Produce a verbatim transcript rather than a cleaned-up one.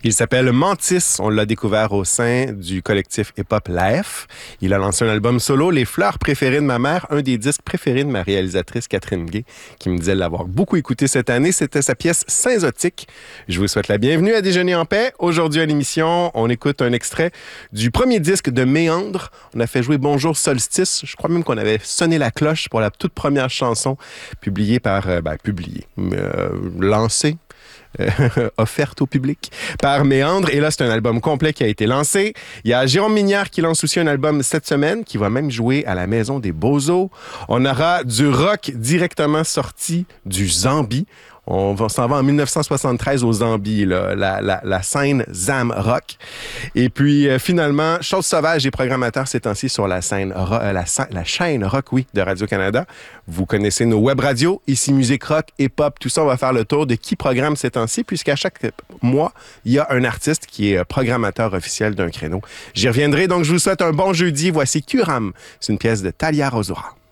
Il s'appelle Mantis. On l'a découvert au sein du collectif hip-hop La F. Il a lancé un album solo, Les fleurs préférées de ma mère, un des disques préférés de ma réalisatrice Catherine Gay, qui me disait l'avoir beaucoup écouté cette année. C'était sa pièce Saint-Zotique. Je vous souhaite la bienvenue à Déjeuner en paix. Aujourd'hui à l'émission, on écoute un extrait du premier disque de Méandre. On a fait jouer Bonjour Solstice. Je crois même qu'on avait sonné la cloche pour la toute première chanson publiée par... Euh, ben, publiée, euh, lancée. Euh, offerte au public par Méandre. Et là, c'est un album complet qui a été lancé. Il y a Jérôme Minière qui lance aussi un album cette semaine, qui va même jouer à la Maison des Beaux-Os. On aura du rock directement sorti du Zambie. On va, s'en va en dix-neuf cent soixante-treize au Zambie, là, la, la, la scène Zam Rock. Et puis, euh, finalement, Chose Sauvage et programmateur ces temps-ci sur la scène, euh, la, la chaîne Rock, oui, de Radio-Canada. Vous connaissez nos web radios, ici Musique Rock et Pop. Tout ça, on va faire le tour de qui programme ces temps-ci, puisqu'à chaque mois, il y a un artiste qui est programmateur officiel d'un créneau. J'y reviendrai, donc je vous souhaite un bon jeudi. Voici Curam. C'est une pièce de Talia Rosura.